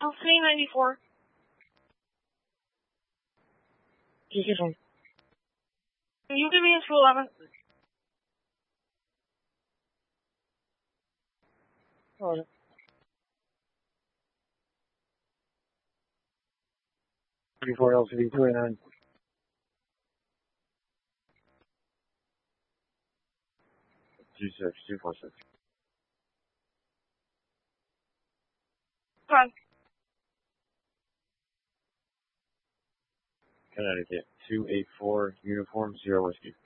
L394. Decision. You give me a 211. Hold it. 34 LCD 289. Two 246. Fine. Connecticut 284 uniform 0 whiskey.